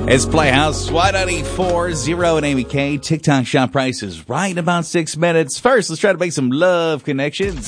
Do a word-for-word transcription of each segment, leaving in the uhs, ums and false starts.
It's Playhouse, Y ninety-four, Zero, and Amy K. TikTok shop prices right in about six minutes. First, let's try to make some love connections.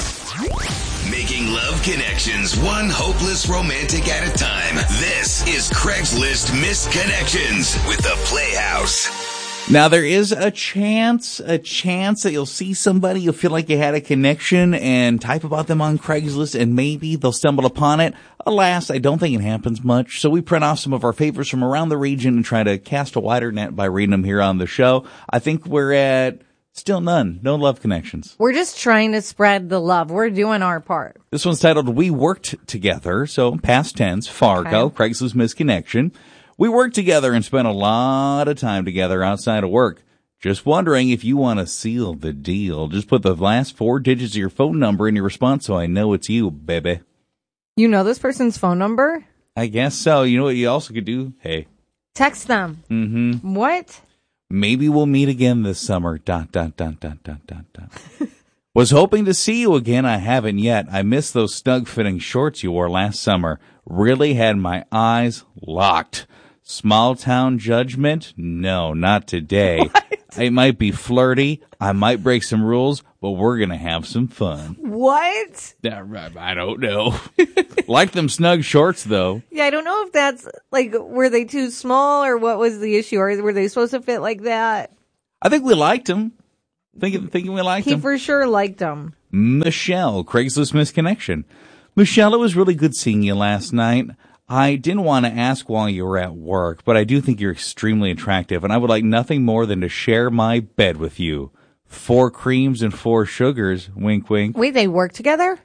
Making love connections, one hopeless romantic at a time. This is Craigslist Missed Connections with the Playhouse. Now, there is a chance, a chance that you'll see somebody, you'll feel like you had a connection and type about them on Craigslist and maybe they'll stumble upon it. Alas, I don't think it happens much. So we print off some of our favorites from around the region and try to cast a wider net by reading them here on the show. I think we're at still none. No love connections. We're just trying to spread the love. We're doing our part. This one's titled We Worked Together. So past tense, Fargo, okay. Craigslist Missed Connection. We worked together and spent a lot of time together outside of work. Just wondering if you want to seal the deal. Just put the last four digits of your phone number in your response so I know it's you, baby. You know this person's phone number? I guess so. You know what you also could do? Hey. Text them. Mm-hmm. What? Maybe we'll meet again this summer. Dot, dot, dot, dot, dot, dot, dot. Was hoping to see you again. I haven't yet. I missed those snug-fitting shorts you wore last summer. Really had my eyes locked. Small town judgment? No, not today. What? It might be flirty. I might break some rules, but we're going to have some fun. What? I don't know. Like them snug shorts, though. Yeah, I don't know if that's, like, were they too small or what was the issue? Or were they supposed to fit like that? I think we liked them. Thinking, thinking we liked he them. He for sure liked them. Michelle, Craigslist Missed Connection. Michelle, it was really good seeing you last night. I didn't want to ask while you were at work, but I do think you're extremely attractive, and I would like nothing more than to share my bed with you. Four creams and four sugars, wink, wink. Wait, they work together?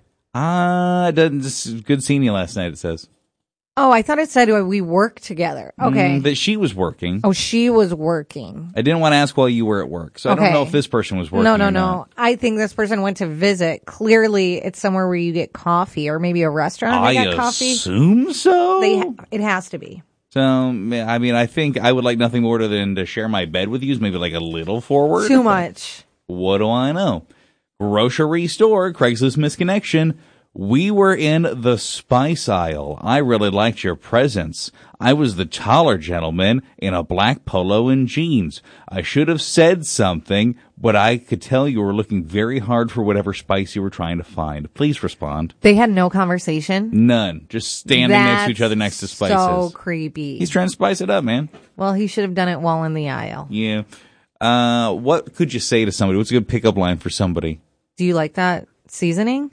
Ah, uh, doesn't. Just good seeing you last night, it says. Oh, I thought it said we work together. Okay. Mm, that she was working. Oh, she was working. I didn't want to ask while you were at work, so okay. I don't know if this person was working No, no, or no. not. I think this person went to visit. Clearly, it's somewhere where you get coffee, or maybe a restaurant I they got coffee. I assume so. They ha- it has to be. So, I mean, I think I would like nothing more than to share my bed with you, maybe like a little forward. Too much. What do I know? Grocery store, Craigslist Missed Connection. We were in the spice aisle. I really liked your presence. I was the taller gentleman in a black polo and jeans. I should have said something, but I could tell you were looking very hard for whatever spice you were trying to find. Please respond. They had no conversation? None. Just standing That's next to each other next to spices. So creepy. He's trying to spice it up, man. Well, he should have done it while in the aisle. Yeah. Uh, what could you say to somebody? What's a good pickup line for somebody? Do you like that seasoning?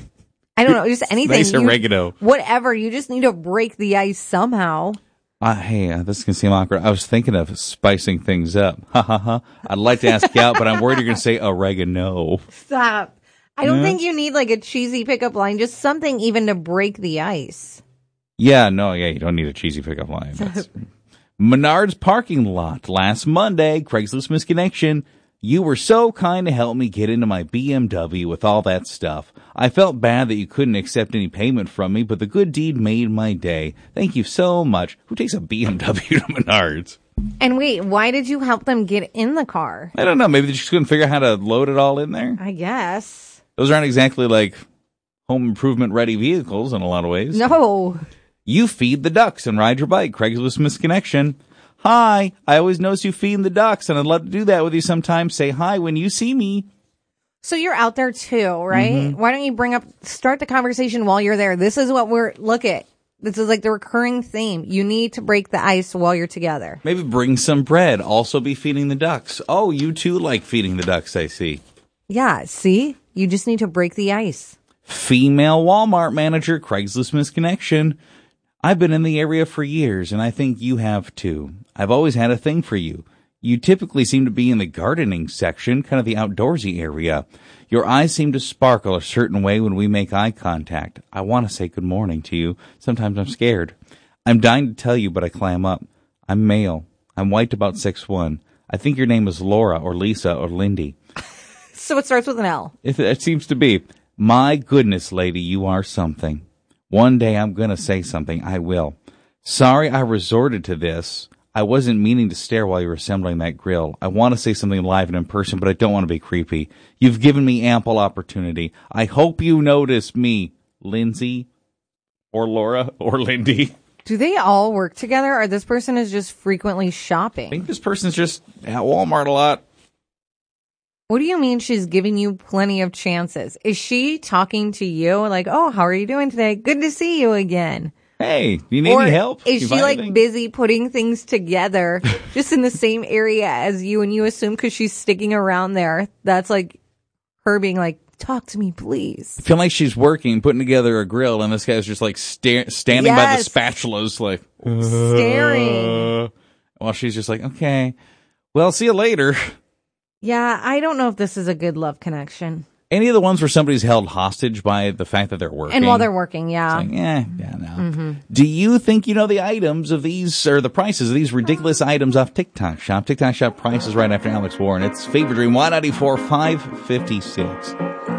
I don't know, just anything. Nice you, oregano. Whatever. You just need to break the ice somehow. Uh, hey, uh, this can seem awkward. I was thinking of spicing things up. Ha ha ha. I'd like to ask you out, but I'm worried you're going to say oregano. Stop. I don't yeah. think you need like a cheesy pickup line. Just something even to break the ice. Yeah, no, yeah, you don't need a cheesy pickup line. That's... Menard's parking lot last Monday. Craigslist Missed Connection. You were so kind to help me get into my B M W with all that stuff. I felt bad that you couldn't accept any payment from me, but the good deed made my day. Thank you so much. Who takes a B M W to Menards? And wait, why did you help them get in the car? I don't know. Maybe they just couldn't figure out how to load it all in there. I guess. Those aren't exactly like home improvement ready vehicles in a lot of ways. No. You feed the ducks and ride your bike. Craigslist Missed Connection. Hi, I always notice you feeding the ducks, and I'd love to do that with you sometime. Say hi when you see me. So you're out there too, right? Mm-hmm. Why don't you bring up, start the conversation while you're there? This is what we're, look at. This is like the recurring theme. You need to break the ice while you're together. Maybe bring some bread. Also be feeding the ducks. Oh, you too like feeding the ducks, I see. Yeah, see? You just need to break the ice. Female Walmart manager, Craigslist Missed Connection. I've been in the area for years, and I think you have too. I've always had a thing for you. You typically seem to be in the gardening section, kind of the outdoorsy area. Your eyes seem to sparkle a certain way when we make eye contact. I want to say good morning to you. Sometimes I'm scared. I'm dying to tell you, but I clam up. I'm male. I'm white, about six foot one. I think your name is Laura or Lisa or Lindy. So it starts with an L. It, it seems to be. My goodness, lady, you are something. One day I'm going to say something. I will. Sorry I resorted to this. I wasn't meaning to stare while you were assembling that grill. I want to say something live and in person, but I don't want to be creepy. You've given me ample opportunity. I hope you notice me, Lindsay, or Laura, or Lindy. Do they all work together, or this person is just frequently shopping? I think this person's just at Walmart a lot. What do you mean she's giving you plenty of chances? Is she talking to you like, oh, how are you doing today? Good to see you again. Hey, you need or any help? Is you she like anything? busy putting things together just in the same area as you, and you assume because she's sticking around there, that's like her being like, talk to me, please. I feel like she's working, putting together a grill, and this guy's just like sta- standing Yes. by the spatulas like... Staring. Uh, while she's just like, okay, well, see you later. Yeah, I don't know if this is a good love connection. Any of the ones where somebody's held hostage by the fact that they're working. And while they're working, yeah. Like, eh, yeah, no. Mm-hmm. Do you think you know the items of these, or the prices of these ridiculous items off TikTok Shop? TikTok Shop prices right after Alex Warren. It's Favorite Dream, Y ninety-four, five fifty-six.